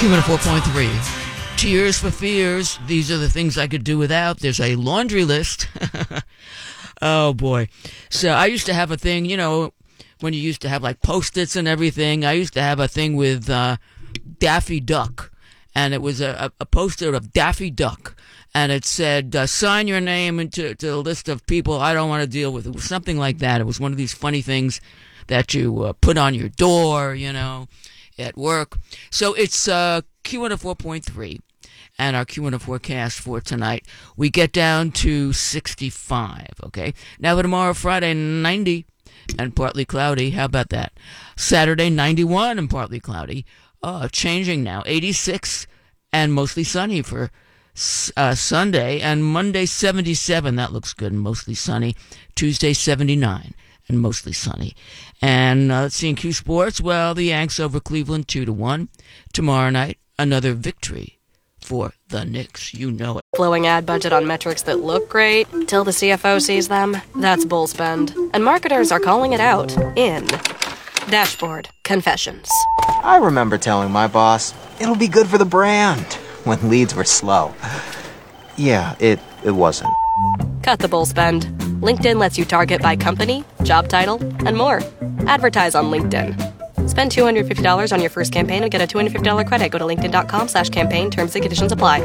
Q104.3. Tears for Fears. These are the things I could do without. There's a laundry list. Oh, boy. So I used to have a thing, you know, when you used to have like Post-its and everything. I used to have a thing with Daffy Duck. And it was a poster of Daffy Duck. And it said, sign your name into a list of people I don't want to deal with. It was something like that. It was one of these funny things that you put on your door, you know, at work. So it's Q104.3 and our Q104 forecast for tonight. We get down to 65, okay? Now for tomorrow, Friday, 90 and partly cloudy. How about that? Saturday, 91 and partly cloudy. Changing now, 86 and mostly sunny for Sunday, and Monday 77. That looks good and mostly sunny. Tuesday 79 and mostly sunny. And let's see in Q Sports. Well, the Yanks over Cleveland 2-1. Tomorrow night, another victory for the Knicks. You know it. Flowing ad budget on metrics that look great till the CFO sees them. That's bull spend. And marketers are calling it out in Dashboard Confessions. I remember telling my boss, it'll be good for the brand, when leads were slow. Yeah, it wasn't. Cut the bull spend. LinkedIn lets you target by company, job title, and more. Advertise on LinkedIn. Spend $250 on your first campaign and get a $250 credit. Go to linkedin.com/campaign. Terms and conditions apply.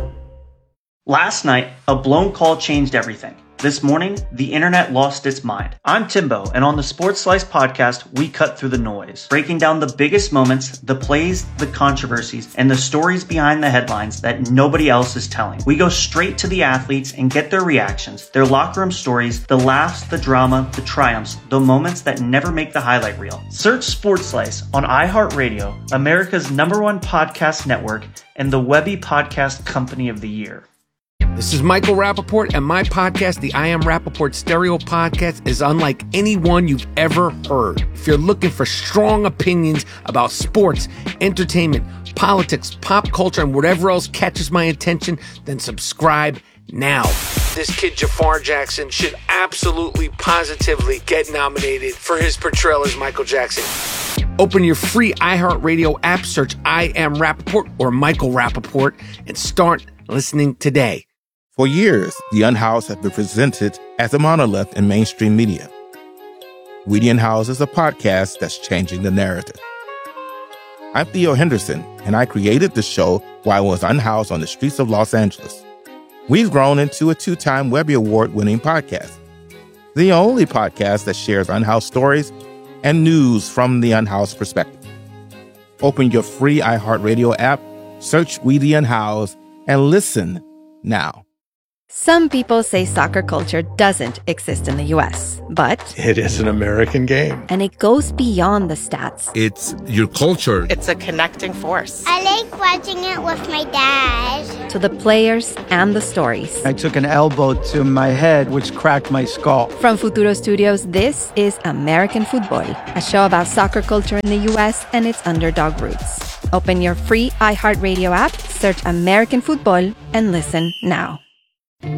Last night, a blown call changed everything. This morning, the internet lost its mind. I'm Timbo, and on the Sports Slice podcast, we cut through the noise, breaking down the biggest moments, the plays, the controversies, and the stories behind the headlines that nobody else is telling. We go straight to the athletes and get their reactions, their locker room stories, the laughs, the drama, the triumphs, the moments that never make the highlight reel. Search Sports Slice on iHeartRadio, America's #1 podcast network, and the Webby Podcast Company of the Year. This is Michael Rappaport, and my podcast, the I Am Rappaport Stereo Podcast, is unlike any one you've ever heard. If you're looking for strong opinions about sports, entertainment, politics, pop culture, and whatever else catches my attention, then subscribe now. This kid, Jafar Jackson, should absolutely, positively get nominated for his portrayal as Michael Jackson. Open your free iHeartRadio app, search I Am Rappaport or Michael Rappaport, and start listening today. For years, The Unhoused has been presented as a monolith in mainstream media. We the Unhoused is a podcast that's changing the narrative. I'm Theo Henderson, and I created the show while I was unhoused on the streets of Los Angeles. We've grown into a 2-time Webby Award-winning podcast, the only podcast that shares unhoused stories and news from the unhoused perspective. Open your free iHeartRadio app, search We the Unhoused, and listen now. Some people say soccer culture doesn't exist in the U.S., but it is an American game. And it goes beyond the stats. It's your culture. It's a connecting force. I like watching it with my dad. To the players and the stories. I took an elbow to my head, which cracked my skull. From Futuro Studios, this is American Football, a show about soccer culture in the U.S. and its underdog roots. Open your free iHeartRadio app, search American Football, and listen now.